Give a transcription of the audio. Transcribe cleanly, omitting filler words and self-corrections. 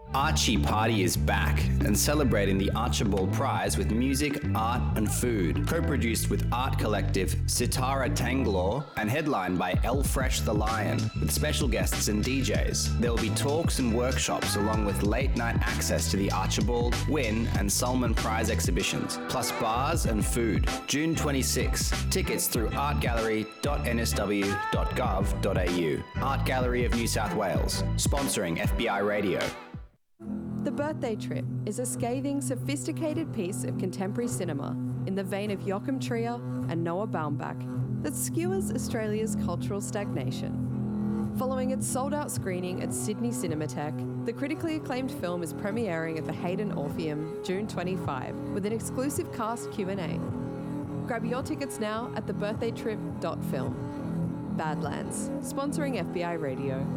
Archie Party is back and celebrating the Archibald Prize with music, art and food. Co-produced with art collective Sitara Tanglaw and headlined by El Fresh the Lion with special guests and DJs. There will be talks and workshops along with late night access to the Archibald, Wynne and Salman Prize exhibitions, plus bars and food. June 26. Tickets through artgallery.nsw.gov.au. Art Gallery of New South Wales, sponsoring FBI Radio. The Birthday Trip is a scathing, sophisticated piece of contemporary cinema in the vein of Joachim Trier and Noah Baumbach that skewers Australia's cultural stagnation. Following its sold-out screening at Sydney Cinematheque, the critically acclaimed film is premiering at the Hayden Orpheum June 25 with an exclusive cast Q&A. Grab your tickets now at thebirthdaytrip.film. Badlands, sponsoring FBI Radio.